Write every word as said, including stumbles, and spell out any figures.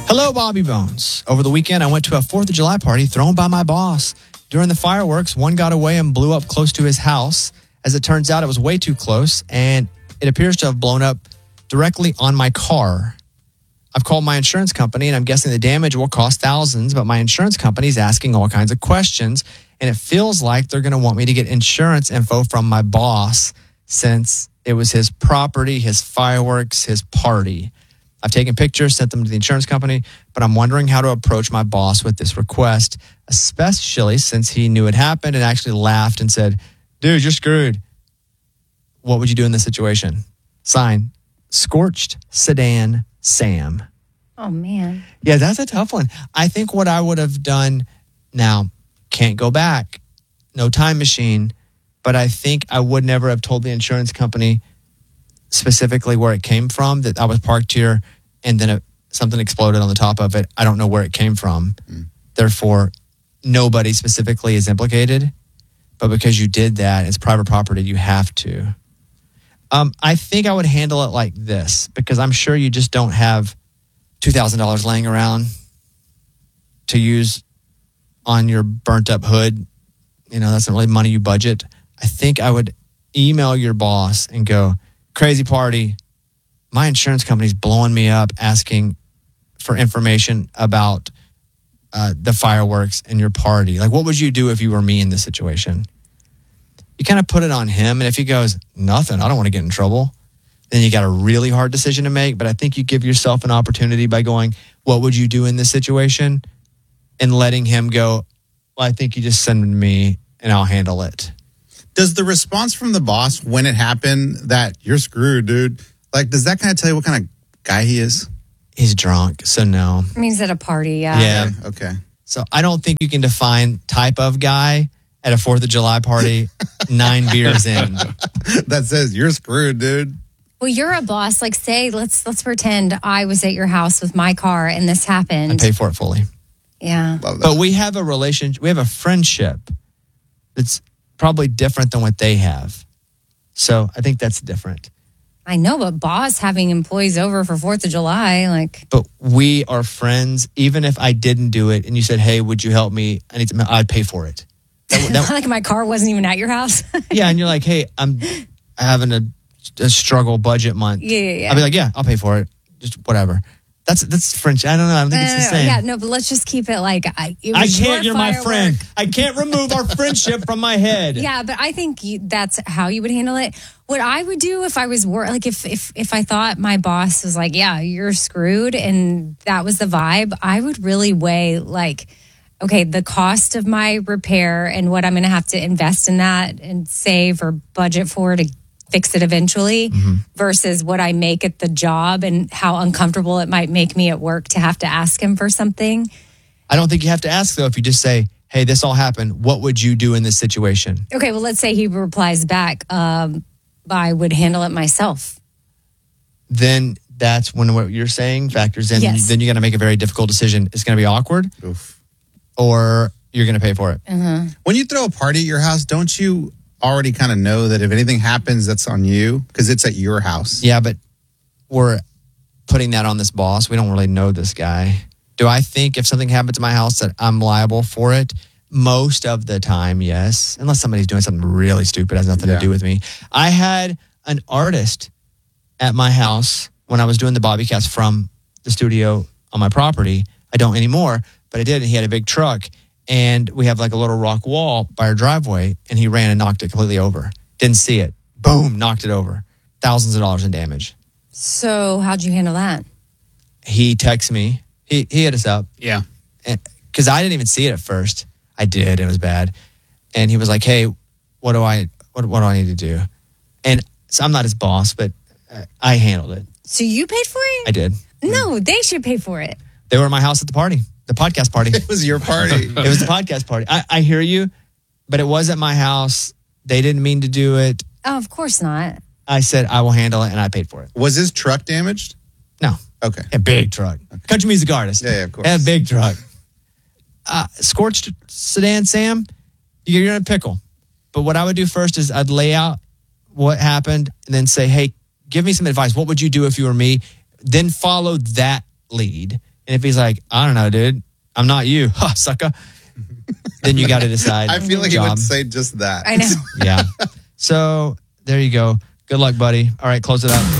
Hello, Bobby Bones. Over the weekend, I went to a fourth of July party thrown by my boss. During the fireworks, one got away and blew up close to his house. As it turns out, it was way too close, and it appears to have blown up directly on my car. I've called my insurance company, and I'm guessing the damage will cost thousands, but my insurance company is asking all kinds of questions, and it feels like they're going to want me to get insurance info from my boss since it was his property, his fireworks, his party. I've taken pictures, sent them to the insurance company, but I'm wondering how to approach my boss with this request, especially since he knew it happened and actually laughed and said, dude, you're screwed. What would you do in this situation? Sign, Scorched Sedan Sam. Oh, man. Yeah, that's a tough one. I think what I would have done now, can't go back, no time machine, but I think I would never have told the insurance company specifically where it came from, that I was parked here and then it, something exploded on the top of it. I don't know where it came from. Mm. Therefore, nobody specifically is implicated. But because you did that, it's private property, you have to. Um, I think I would handle it like this, because I'm sure you just don't have two thousand dollars laying around to use on your burnt up hood. You know, that's not really money you budget. I think I would email your boss and go, crazy party, my insurance company's blowing me up asking for information about uh, the fireworks and your party. Like, what would you do if you were me in this situation? You kind of put it on him, and if he goes, nothing, I don't want to get in trouble, then you got a really hard decision to make. But I think you give yourself an opportunity by going, what would you do in this situation? And letting him go, well, I think you just send them to me and I'll handle it. Does the response from the boss when it happened that you're screwed, dude, like, does that kind of tell you what kind of guy he is? He's drunk, so no. I mean, he's at a party, yeah. Yeah. Okay. okay. So I don't think you can define type of guy at a fourth of July party nine beers in. That says you're screwed, dude. Well, you're a boss. Like, say, let's let's pretend I was at your house with my car and this happened. I pay for it fully. Yeah. But we have a relationship, we have a friendship that's probably different than what they have. So I think that's different. I know, but boss having employees over for fourth of July, like. But we are friends. Even if I didn't do it and you said, hey, would you help me? I need to, I'd pay for it. That, that, like my car wasn't even at your house. Yeah. And you're like, hey, I'm having a, a struggle budget month. Yeah, yeah, yeah. I'll be like, yeah, I'll pay for it. Just whatever. That's that's French. I don't know. I don't think no, it's the no, same. Yeah, no, but let's just keep it like I. It I was can't. your You're my firework. friend. I can't remove our friendship from my head. Yeah, but I think you, that's how you would handle it. What I would do if I was wor- like if if if I thought my boss was like, yeah, you're screwed, and that was the vibe, I would really weigh like, okay, the cost of my repair and what I'm going to have to invest in that and save or budget for to fix it eventually, mm-hmm. versus what I make at the job and how uncomfortable it might make me at work to have to ask him for something. I don't think you have to ask, though, if you just say, hey, this all happened. What would you do in this situation? Okay, well, let's say he replies back, um, I would handle it myself. Then that's when what you're saying factors in. Yes. Then you got to make a very difficult decision. It's going to be awkward. Oof. Or you're going to pay for it. Uh-huh. When you throw a party at your house, don't you already kind of know that if anything happens, that's on you because it's at your house? Yeah, but we're putting that on this boss. We don't really know this guy. Do I think if something happens to my house that I'm liable for it? Most of the time, yes. Unless somebody's doing something really stupid, has nothing yeah. to do with me. I had an artist at my house when I was doing the Bobbycast from the studio on my property. I don't anymore, but I did. And he had a big truck. And we have like a little rock wall by our driveway, and he ran and knocked it completely over. Didn't see it. Boom, knocked it over. Thousands of dollars in damage. So how'd you handle that? He texted me. He he hit us up. Yeah. Because I didn't even see it at first. I did. It was bad. And he was like, hey, what do I what, what do I need to do? And so I'm not his boss, but I handled it. So you paid for it? I did. No, they should pay for it. They were at my house at the party. The podcast party. It was your party. It was the podcast party. I, I hear you, but it was at my house. They didn't mean to do it. Oh, of course not. I said, I will handle it, and I paid for it. Was his truck damaged? No. Okay. A big truck. Okay. Country music artist. Yeah, yeah, of course. A big truck. Uh, Scorched Sedan Sam, you're in a pickle. But what I would do first is I'd lay out what happened and then say, hey, give me some advice. What would you do if you were me? Then follow that lead And if he's like, I don't know, dude, I'm not you, huh, sucker, then you got to decide. I feel like job. he would say just that. I know. Yeah. So there you go. Good luck, buddy. All right, close it up.